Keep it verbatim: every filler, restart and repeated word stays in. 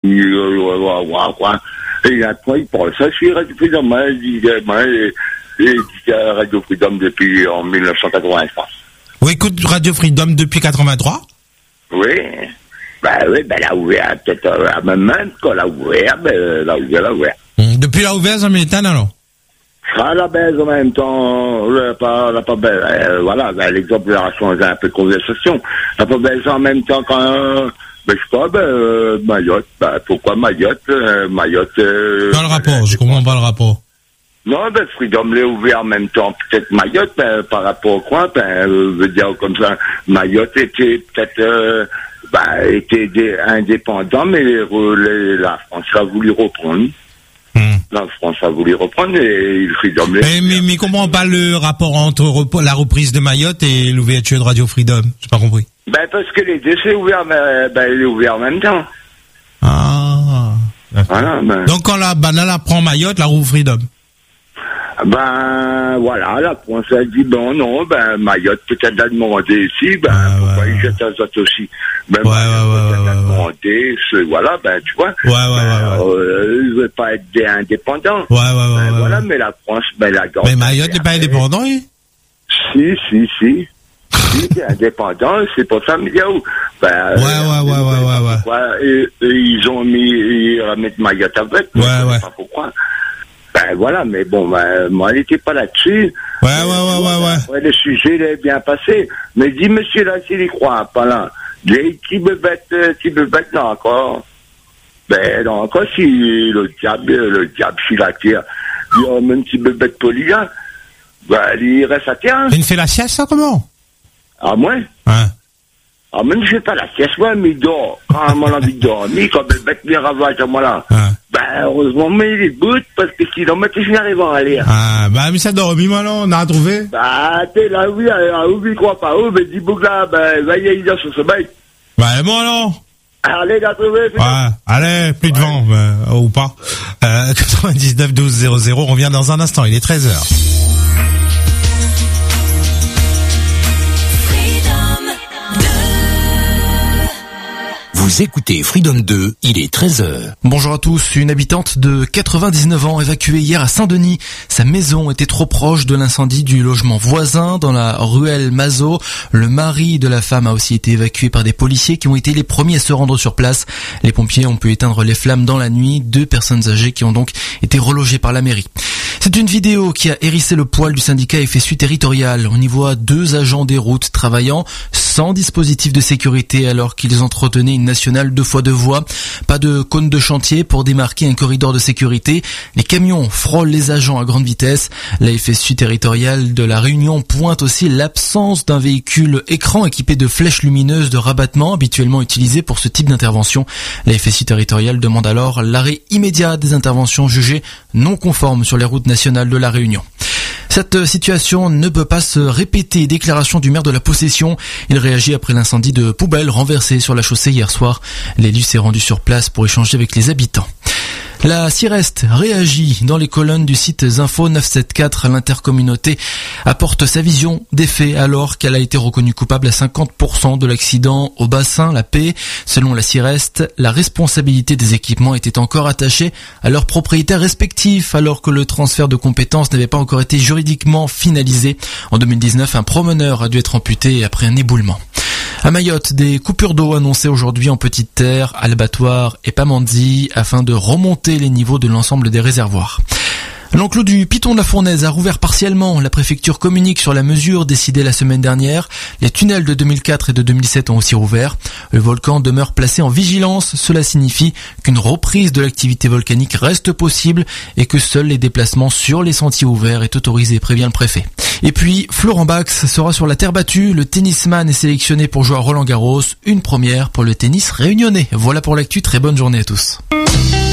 Et il y a quoi, il parle ça, je suis Radio Freedom, moi, il dit, moi, il dit Radio Freedom depuis en mille neuf cent quatre-vingt-trois. Oui, écoute Radio Freedom depuis quatre-vingt-trois? Oui. Ben oui, ben elle a ouvert, peut-être, euh, même quand elle a ouvert, ben, elle a ouvert, elle a ouvert. Mmh. Depuis la ouvert, ça m'étonne alors? Ah, la baise en même temps, la pas, la pas belle, euh, voilà, ben, l'exemple a changé un peu de conversation. La pas belle en même temps quand, euh, ben, je sais pas, ben, euh, Mayotte, ben, pourquoi Mayotte, euh, Mayotte, euh, Pas le rapport, je comprends pas le rapport. Non, ben, Freedom l'est ouvert en même temps, peut-être Mayotte, ben, par rapport au coin, ben, euh, je veux dire comme ça, Mayotte était peut-être, euh, ben, était des, indépendant, mais les, les, la France a voulu reprendre. Mmh. La France a voulu reprendre et Freedom l'est. Mais, mais, mais comment pas le rapport entre rep- la reprise de Mayotte et l'ouverture de Radio Freedom? J'ai pas compris. Ben, parce que les deux, c'est ouvert, ben, ben, il est ouvert en même temps. Ah. Voilà, ben. Donc, quand la banane prend Mayotte, la roue Freedom. Ben, voilà, la France a dit, bon, non, ben, Mayotte peut-être a demandé ici, ben, ah, pourquoi ouais, ils jettent aux autres aussi? Ben, ouais, Mayotte ouais, peut-être ouais, a ouais, demandé, ce, voilà, ben, tu vois. Ouais, ouais, ben, ouais, ouais. Euh, ils veulent pas être des indépendants. Ouais, ouais, ouais, ben, ouais, voilà, ouais. mais la France, ben, la Mais Mayotte n'est pas indépendant, oui? Si, si, si. Si, c'est indépendant, c'est pour ça, mais où? Ben, ouais, ouais, ouais, ouais, ouais, ouais. Pourquoi, et, et ils ont mis, ils remettent Mayotte avec, ouais, je ouais. sais pas pourquoi. Ben voilà, mais bon, ben, moi, elle n'était pas là-dessus. Ouais, ouais, ouais, ouais, ouais. Après, le sujet, il est bien passé. Mais dis, monsieur, là, s'il y croit pas là, les petits bébêtes, petits bébêtes, là, encore. Ben, non, encore, si le diable, le diable, s'il la tire, il y a même petit bébête poli, là, ben, il reste à terre. Il fait la sieste, ça, comment? Ah, moi? Ouais. Ah, même je fais pas la sieste, moi, mais il dort. Quand on a envie de dormir, quand bébête me ravage à moi, là. Ouais. Ben, heureusement, mais il est bout, parce que sinon, moi, je n'arrive à aller. Ah, bah, mais ça dormi, moi, là, on a trouvé. Bah, t'es là, oui, là, oui, crois pas, oui, mais dis, bouc là, ben, va y aller dans ce sommeil. Bah, bon, alors. Allez, t'as trouvé, c'est ouais, allez, plus de ouais. vent, euh, ou pas. Euh, quatre-vingt-dix-neuf douze zéro zéro, on revient dans un instant, il est treize heures. Vous écoutez Freedom deux, il est treize heures. Bonjour à tous. Une habitante de quatre-vingt-dix-neuf ans évacuée hier à Saint-Denis. Sa maison était trop proche de l'incendie du logement voisin dans la ruelle Mazot. Le mari de la femme a aussi été évacué par des policiers qui ont été les premiers à se rendre sur place. Les pompiers ont pu éteindre les flammes dans la nuit. Deux personnes âgées qui ont donc été relogées par la mairie. C'est une vidéo qui a hérissé le poil du syndicat F S U territorial. On y voit deux agents des routes travaillant sans dispositif de sécurité alors qu'ils entretenaient une nationale deux fois deux voies. Pas de cône de chantier pour démarquer un corridor de sécurité. Les camions frôlent les agents à grande vitesse. La F S U territoriale de la Réunion pointe aussi l'absence d'un véhicule écran équipé de flèches lumineuses de rabattement habituellement utilisé pour ce type d'intervention. La F S U territoriale demande alors l'arrêt immédiat des interventions jugées non conformes sur les routes nationales de la Réunion. Cette situation ne peut pas se répéter. Déclaration du maire de la Possession. Il réagit après l'incendie de poubelles renversées sur la chaussée hier soir. L'élu s'est rendu sur place pour échanger avec les habitants. La CIREST réagit dans les colonnes du site Info neuf cent soixante-quatorze. L'intercommunauté apporte sa vision des faits alors qu'elle a été reconnue coupable à cinquante pour cent de l'accident au bassin La Paix. Selon la CIREST, la responsabilité des équipements était encore attachée à leurs propriétaires respectifs alors que le transfert de compétences n'avait pas encore été juridiquement finalisé. En deux mille dix-neuf, un promeneur a dû être amputé après un éboulement. À Mayotte, des coupures d'eau annoncées aujourd'hui en Petite Terre, Albatoire et Pamandzi afin de remonter les niveaux de l'ensemble des réservoirs. L'enclos du Piton de la Fournaise a rouvert partiellement. La préfecture communique sur la mesure décidée la semaine dernière. Les tunnels de deux mille quatre et de deux mille sept ont aussi rouvert. Le volcan demeure placé en vigilance. Cela signifie qu'une reprise de l'activité volcanique reste possible et que seuls les déplacements sur les sentiers ouverts est autorisé, prévient le préfet. Et puis, Florent Bax sera sur la terre battue. Le tennisman est sélectionné pour jouer à Roland Garros. Une première pour le tennis réunionnais. Voilà pour l'actu. Très bonne journée à tous.